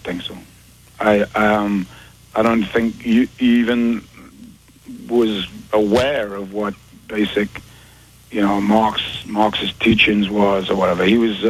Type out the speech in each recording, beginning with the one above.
think so. I don't think he even was aware of what basic, Marx's teachings was or whatever. He was,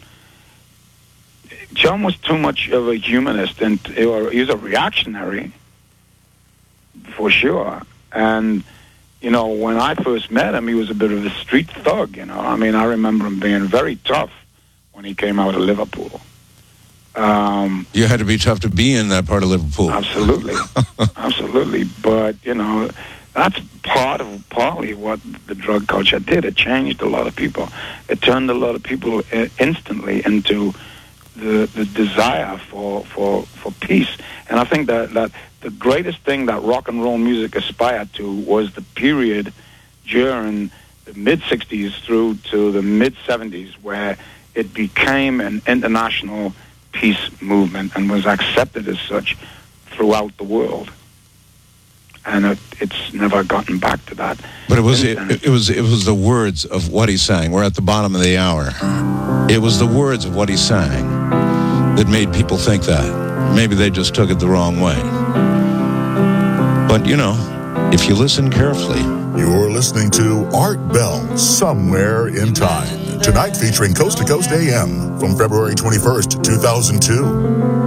John was too much of a humanist, he was a reactionary, for sure. And, when I first met him, he was a bit of a street thug, I mean, I remember him being very tough when he came out of Liverpool. You had to be tough to be in that part of Liverpool. Absolutely. Absolutely. But, that's partly what the drug culture did. It changed a lot of people. It turned a lot of people instantly into the desire for peace. And I think that the greatest thing that rock and roll music aspired to was the period during the mid-'60s through to the mid-'70s where it became an international peace movement and was accepted as such throughout the world. And it's never gotten back to that. But it was the words of what he sang. We're at the bottom of the hour. It was the words of what he sang that made people think that. Maybe they just took it the wrong way. But, if you listen carefully. You're listening to Art Bell, Somewhere in Time. Tonight featuring Coast to Coast AM from February 21st, 2002.